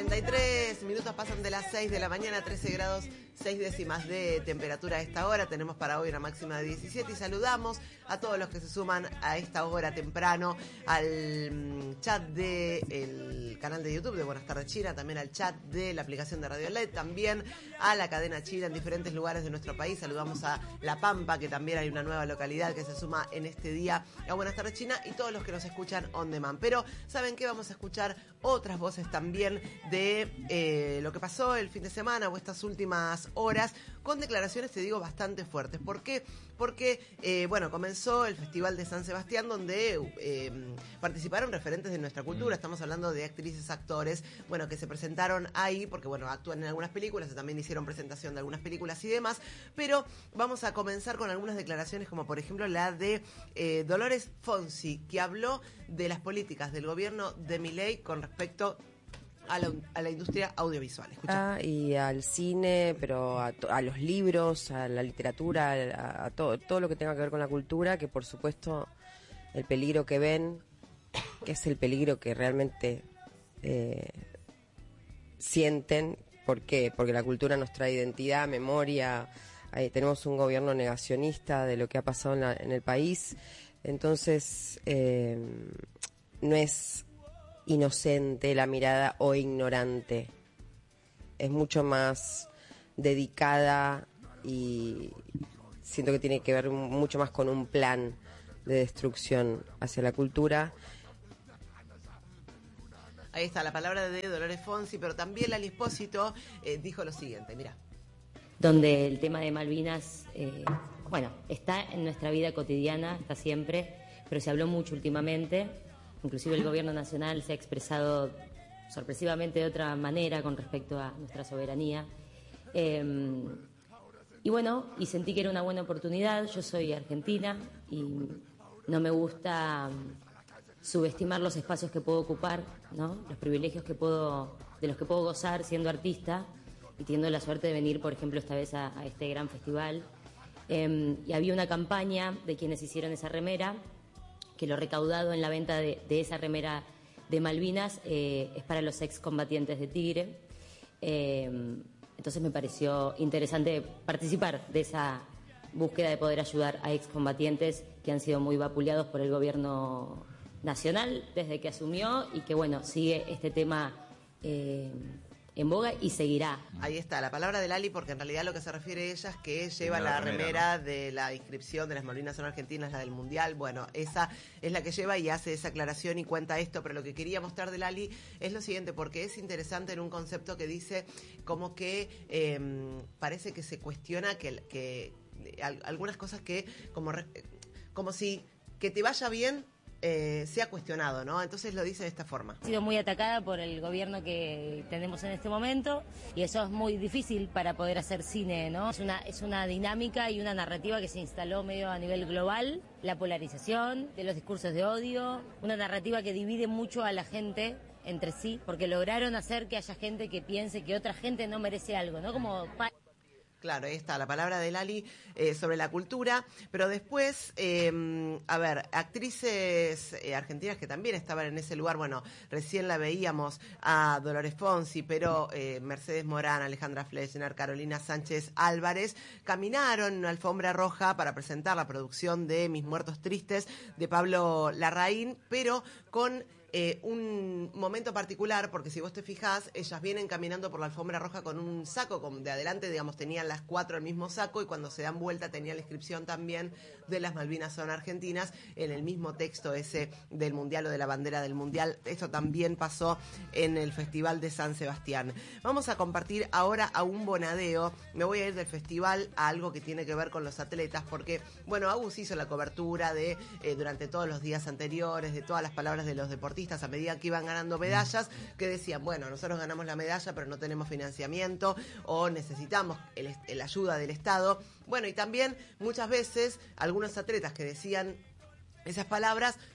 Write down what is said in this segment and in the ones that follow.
33 minutos pasan de las 6 de la mañana, 13 grados 6 décimas de temperatura a esta hora. Tenemos para hoy una máxima de 17 y saludamos a todos los que se suman a esta hora temprano al chat del canal de YouTube de Buenas Tardes China, también al chat de la aplicación de Radio LED, también a la cadena China en diferentes lugares de nuestro país. Saludamos a La Pampa, que también hay una nueva localidad que se suma en este día a Buenas Tardes China, y todos los que nos escuchan on demand. Pero ¿saben qué? Vamos a escuchar otras voces también de lo que pasó el fin de semana o estas últimas horas, con declaraciones, te digo, bastante fuertes. ¿Por qué? Porque, bueno, comenzó el Festival de San Sebastián, donde participaron referentes de nuestra cultura. Estamos hablando de actrices, actores, bueno, que se presentaron ahí, porque, bueno, actúan en algunas películas, también hicieron presentación de algunas películas y demás, pero vamos a comenzar con algunas declaraciones, como por ejemplo la de Dolores Fonsi, que habló de las políticas del gobierno de Milei con respecto a la industria audiovisual. Y al cine, pero a los libros, a la literatura, a todo lo que tenga que ver con la cultura, que por supuesto el peligro que ven, que es el peligro que realmente sienten. ¿Por qué? Porque la cultura nos trae identidad, memoria. Tenemos un gobierno negacionista de lo que ha pasado en el país. Entonces, no es inocente la mirada o ignorante, es mucho más dedicada, y siento que tiene que ver mucho más con un plan de destrucción hacia la cultura. Ahí está la palabra de Dolores Fonsi, pero también Lali Espósito dijo lo siguiente, mira. Donde el tema de Malvinas, bueno, está en nuestra vida cotidiana, está siempre, pero se habló mucho últimamente. Inclusive el gobierno nacional se ha expresado sorpresivamente de otra manera con respecto a nuestra soberanía. Y bueno, y sentí que era una buena oportunidad. Yo soy argentina y no me gusta subestimar los espacios que puedo ocupar, ¿no? Los privilegios de los que puedo gozar siendo artista y teniendo la suerte de venir, por ejemplo, esta vez a este gran festival. Y había una campaña de quienes hicieron esa remera, que lo recaudado en la venta de esa remera de Malvinas es para los excombatientes de Tigre. Entonces me pareció interesante participar de esa búsqueda de poder ayudar a excombatientes que han sido muy vapuleados por el gobierno nacional desde que asumió, y que, bueno, sigue este tema en boga y seguirá. Ahí está la palabra de Lali, porque en realidad lo que se refiere ella es que lleva la remera, ¿no?, de la inscripción de las Malvinas son argentinas, la del Mundial. Bueno, esa es la que lleva y hace esa aclaración y cuenta esto, pero lo que quería mostrar de Lali es lo siguiente, porque es interesante en un concepto que dice como que parece que se cuestiona que algunas cosas que como si que te vaya bien se ha cuestionado, ¿no? Entonces lo dice de esta forma. Ha sido muy atacada por el gobierno que tenemos en este momento, y eso es muy difícil para poder hacer cine, ¿no? Es una dinámica y una narrativa que se instaló medio a nivel global, la polarización de los discursos de odio, una narrativa que divide mucho a la gente entre sí, porque lograron hacer que haya gente que piense que otra gente no merece algo, ¿no? Como Claro, ahí está la palabra de Lali sobre la cultura, pero después, a ver, actrices argentinas que también estaban en ese lugar. Bueno, recién la veíamos a Dolores Fonsi, pero Mercedes Morán, Alejandra Fleschner, Carolina Sánchez Álvarez caminaron en una alfombra roja para presentar la producción de Mis Muertos Tristes de Pablo Larraín, pero con un momento particular, porque si vos te fijás, ellas vienen caminando por la alfombra roja con un saco de adelante, digamos, tenían las 4 el mismo saco, y cuando se dan vuelta tenían la inscripción también de las Malvinas son argentinas en el mismo texto ese del Mundial o de la bandera del Mundial. Esto también pasó en el Festival de San Sebastián. Vamos a compartir ahora a un bonadeo. Me voy a ir del festival a algo que tiene que ver con los atletas, porque, bueno, Agus hizo la cobertura de durante todos los días anteriores, de todas las palabras de los deportistas a medida que iban ganando medallas, que decían, bueno, nosotros ganamos la medalla, pero no tenemos financiamiento, o necesitamos la ayuda del Estado. Bueno, y también muchas veces algunos atletas que decían esas palabras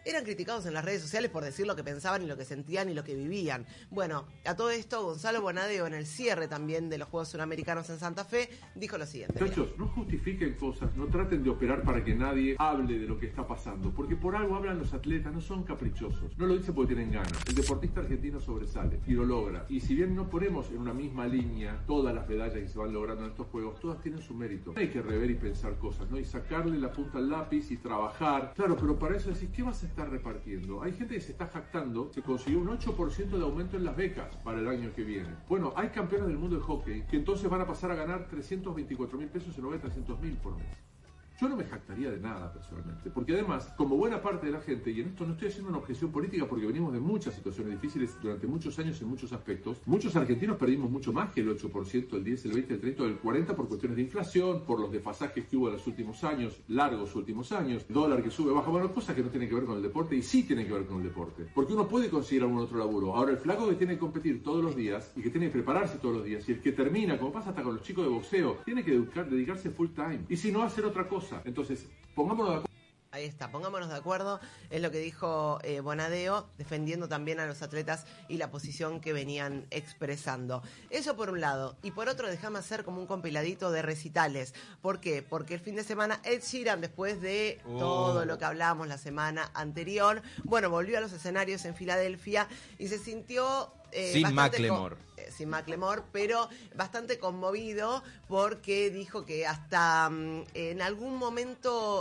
eran criticados en las redes sociales por decir lo que pensaban y lo que sentían y lo que vivían. Bueno, a todo esto, Gonzalo Bonadeo, en el cierre también de los Juegos Suramericanos en Santa Fe, dijo lo siguiente. Muchachos, no justifiquen cosas, no traten de operar para que nadie hable de lo que está pasando, porque por algo hablan los atletas, no son caprichosos, no lo dicen porque tienen ganas. El deportista argentino sobresale y lo logra. Y si bien no ponemos en una misma línea todas las medallas que se van logrando en estos Juegos, todas tienen su mérito. Hay que rever y pensar cosas, ¿no? Y sacarle la punta al lápiz y trabajar. Claro, pero para eso decís, ¿qué vas a estar repartiendo? Hay gente que se está jactando, se consiguió un 8% de aumento en las becas para el año que viene. Bueno, hay campeones del mundo de hockey que entonces van a pasar a ganar 324.000 pesos en lugar de 300.000 por mes. Yo no me jactaría de nada personalmente, porque además, como buena parte de la gente, y en esto no estoy haciendo una objeción política porque venimos de muchas situaciones difíciles durante muchos años en muchos aspectos, muchos argentinos perdimos mucho más que el 8%, el 10, el 20, el 30, el 40% por cuestiones de inflación, por los desfasajes que hubo en los últimos años, largos últimos años, dólar que sube, baja, bueno, cosas que no tienen que ver con el deporte y sí tienen que ver con el deporte, porque uno puede conseguir algún otro laburo. Ahora, el flaco que tiene que competir todos los días y que tiene que prepararse todos los días, y el que termina, como pasa hasta con los chicos de boxeo, tiene que dedicarse full time, y si no, hacer otra cosa. Entonces, pongámonos de acuerdo. Ahí está, pongámonos de acuerdo, es lo que dijo Bonadeo, defendiendo también a los atletas y la posición que venían expresando. Eso por un lado. Y por otro, déjame hacer como un compiladito de recitales. ¿Por qué? Porque el fin de semana Ed Sheeran, después de todo lo que hablábamos la semana anterior, bueno, volvió a los escenarios en Filadelfia y se sintió... sin Macklemore. Sin Macklemore, pero bastante conmovido porque dijo que hasta en algún momento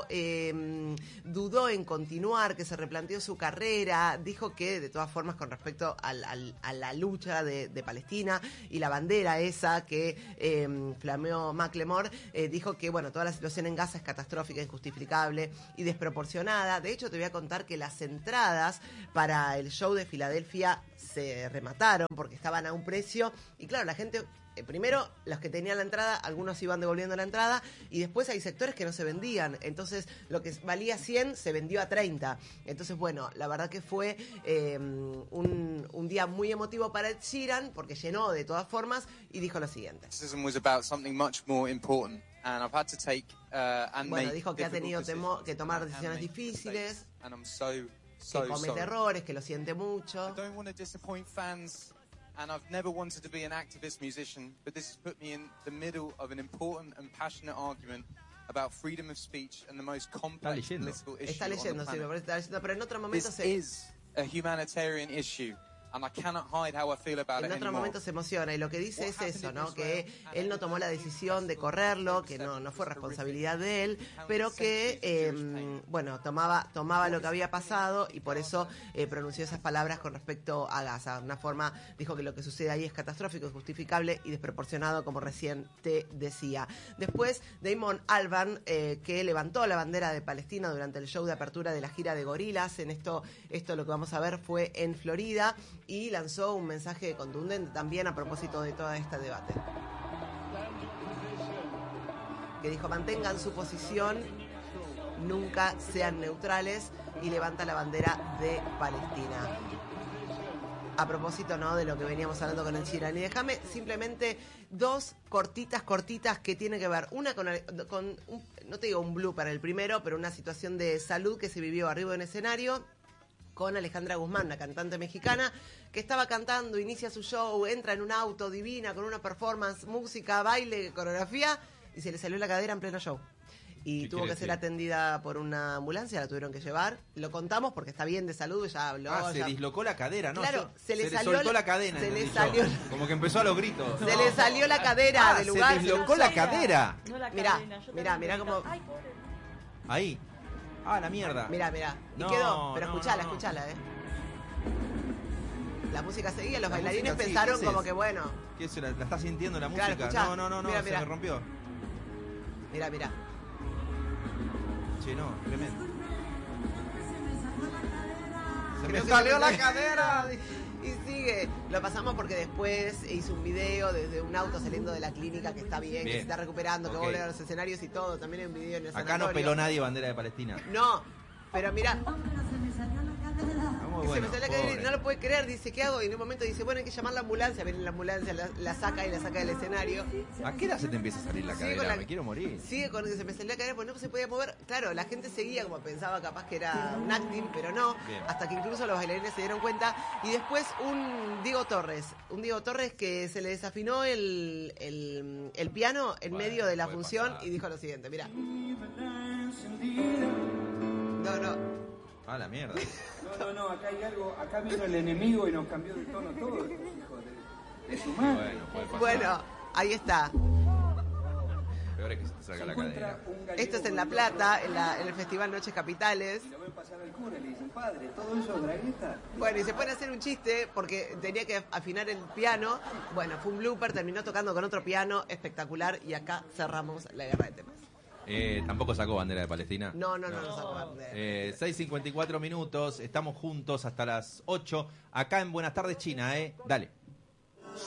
dudó en continuar, que se replanteó su carrera. Dijo que de todas formas, con respecto a la lucha de Palestina y la bandera esa que flameó Macklemore, dijo que bueno, toda la situación en Gaza es catastrófica, injustificable y desproporcionada. De hecho, te voy a contar que las entradas para el show de Filadelfia se remataron porque estaban a un precio y claro, la gente, primero los que tenían la entrada, algunos iban devolviendo la entrada y después hay sectores que no se vendían, entonces lo que valía 100 se vendió a 30, entonces bueno, la verdad que fue un día muy emotivo para Ed Sheeran porque llenó de todas formas y dijo lo siguiente. Bueno, dijo que ha tenido que tomar decisiones difíciles, que comete errores, que lo siente mucho. And I've never wanted to be an activist musician, but this has put me in the middle of an important and passionate argument about freedom of speech and the most complex political issue Está leyendo, on the planet. Sí, está leyendo, pero en otro momento This is a humanitarian issue. And I cannot hide how I feel about it en otro anymore. momento se emociona y lo que dice es eso, ¿no? Que él no tomó la decisión de correrlo, que no fue responsabilidad de él, pero que, bueno, tomaba lo que había pasado y por eso pronunció esas palabras con respecto a Gaza. De una forma, dijo que lo que sucede ahí es catastrófico, injustificable y desproporcionado, como recién te decía. Después, Damon Albarn, que levantó la bandera de Palestina durante el show de apertura de la gira de Gorillaz. En esto lo que vamos a ver fue en Florida, y lanzó un mensaje contundente también a propósito de todo este debate. Que dijo, mantengan su posición, nunca sean neutrales, y levanta la bandera de Palestina. A propósito, ¿no?, de lo que veníamos hablando con el Sheeran. Y déjame simplemente dos cortitas que tienen que ver. Una con no te digo un blooper el primero, pero una situación de salud que se vivió arriba en escenario con Alejandra Guzmán, la cantante mexicana, que estaba cantando, inicia su show, entra en un auto divina, con una performance, música, baile, coreografía, y se le salió la cadera en pleno show. Y tuvo que ser atendida por una ambulancia, la tuvieron que llevar. Lo contamos porque está bien de salud, ya habló. Se dislocó la cadera, ¿no? Claro, se le soltó la cadena. Como que empezó a los gritos. Se le salió la cadera del lugar. Se dislocó la cadera. No la cadena, mirá cómo... Ahí. Ah, la mierda. Mirá. Y quedó, pero escuchala. La música seguía, los bailarines pensaron como que bueno. ¿Qué es? ¿La está sintiendo la música? Escuchá. No, Mirá. se me rompió. Mirá. Che, no, tremendo. Se me salió la cadera. Y sigue. Lo pasamos porque después hizo un video desde un auto saliendo de la clínica, que está bien, que se está recuperando, que vuelve a los escenarios y todo. También hay un video en el sanatorio. Acá no peló nadie bandera de Palestina. No, pero mirá. Vamos y se me sale a caer y no lo puede creer, dice, ¿qué hago? Y en un momento dice, bueno, hay que llamar la ambulancia, viene la ambulancia, la saca del escenario. ¿A qué edad se te empieza a salir la cadera? Me quiero morir. Sigue con que se me salía a caer porque no se podía mover. Claro, la gente seguía como pensaba capaz que era un acting, pero no. Bien. Hasta que incluso los bailarines se dieron cuenta. Y después un Diego Torres que se le desafinó el piano en medio de la función pasar. Y dijo lo siguiente, mirá. No. Ah, la mierda. No, acá hay algo, acá vino el enemigo y nos cambió de tono todo, hijo de su madre. Bueno, ahí está. Peor es que se saca la cadera. Esto es en La Plata, en el Festival Noches Capitales. Y lo ven pasar al cura y le dicen, padre, ¿todo eso es bragueta? Bueno, y se puede hacer un chiste porque tenía que afinar el piano. Bueno, fue un blooper, terminó tocando con otro piano espectacular y acá cerramos la guerra de temas. ¿Tampoco sacó bandera de Palestina? No sacó bandera. 6:54 minutos, estamos juntos hasta las 8, acá en Buenas Tardes China, Dale.